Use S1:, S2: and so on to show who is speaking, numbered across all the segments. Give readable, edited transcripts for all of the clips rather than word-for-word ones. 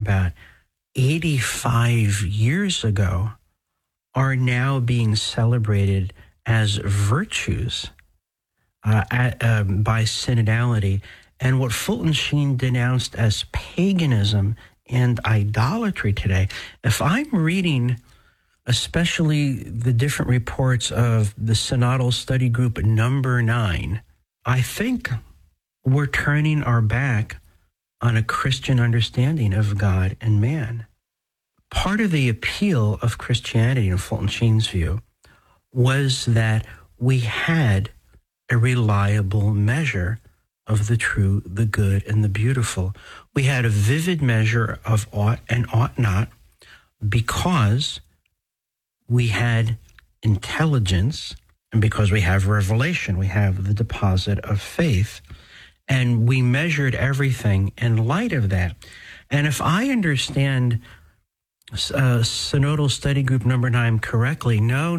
S1: about 85 years ago are now being celebrated as virtues by synodality. And what Fulton Sheen denounced as paganism and idolatry today, if I'm reading especially the different reports of the Synodal Study Group number 9, I think we're turning our back on a Christian understanding of God and man. Part of the appeal of Christianity, in Fulton Sheen's view, was that we had a reliable measure of the true, the good, and the beautiful. We had a vivid measure of ought and ought not because we had intelligence, and because we have revelation, we have the deposit of faith, and we measured everything in light of that. And if I understand Synodal Study Group number 9 correctly, no.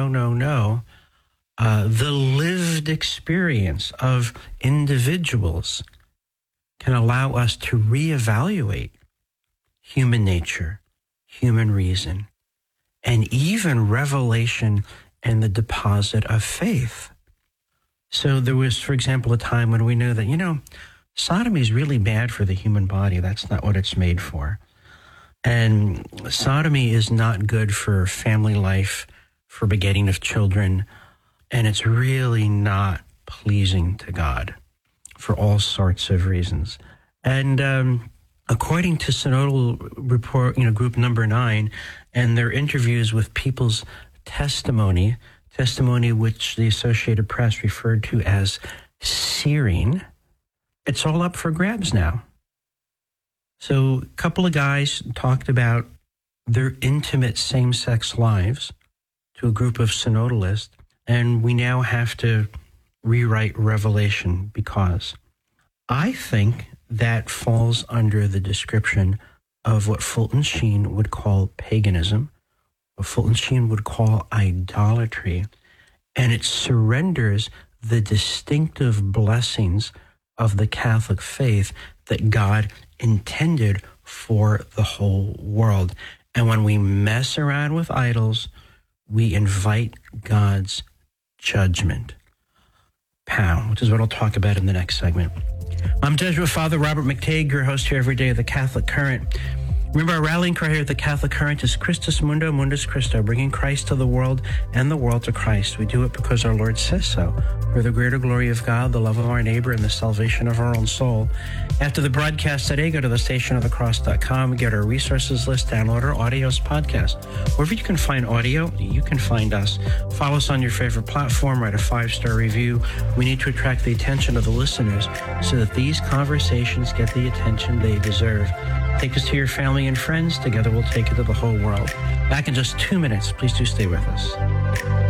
S1: The lived experience of individuals can allow us to reevaluate human nature, human reason, and even revelation and the deposit of faith. So there was, for example, a time when we knew that, sodomy is really bad for the human body. That's not what it's made for. And sodomy is not good for family life, for begetting of children, and it's really not pleasing to God for all sorts of reasons. And according to Synodal Report, Group number 9, and their interviews with people's testimony which the Associated Press referred to as searing, it's all up for grabs now. So a couple of guys talked about their intimate same-sex lives to a group of synodalists, and we now have to rewrite Revelation because I think that falls under the description of what Fulton Sheen would call paganism, what Fulton Sheen would call idolatry, and it surrenders the distinctive blessings of the Catholic faith that God intended for the whole world. And when we mess around with idols, we invite God's judgment. Which is what I'll talk about in the next segment. I'm Jesuit Father Robert McTague, your host here every day of the Catholic Current. Remember, our rallying cry here at the Catholic Current is Christus Mundo, Mundus Christo, bringing Christ to the world and the world to Christ. We do it because our Lord says so, for the greater glory of God, the love of our neighbor, and the salvation of our own soul. After the broadcast today, go to thestationofthecross.com, get our resources list, download our audios podcast. Wherever you can find audio, you can find us. Follow us on your favorite platform, write a 5-star review. We need to attract the attention of the listeners so that these conversations get the attention they deserve. Take us to your family and friends. Together we'll take it to the whole world. Back in just 2 minutes. Please do stay with us.